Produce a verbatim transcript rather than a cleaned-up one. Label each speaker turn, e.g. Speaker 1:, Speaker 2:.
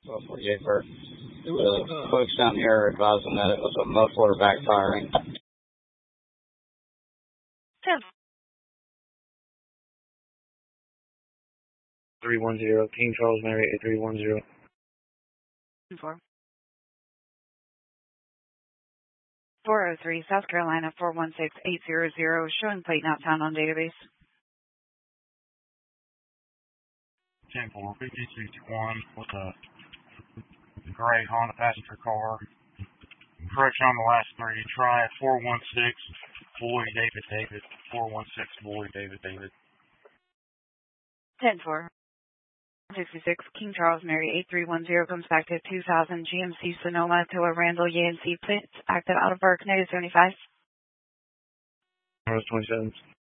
Speaker 1: twelve forty-eight for
Speaker 2: It was,
Speaker 1: the
Speaker 2: uh,
Speaker 1: folks down here advising that it was a muffler backfiring.
Speaker 3: ten
Speaker 4: three one zero, King Charles Mary eight three one zero.
Speaker 3: four. four oh three, South Carolina four one six eight zero zero, showing plate not found on database.
Speaker 5: ten four, fifty-six one with a gray Honda passenger car. Correction on the last three. Try four one six, Boyd David David. four one six, Boyd David David.
Speaker 3: ten four. sixty-six, King Charles Mary eight three one zero comes back to two thousand G M C Sonoma to a Randall Yancey plates active out of Burke, negative seventy-five.
Speaker 4: twenty-seven.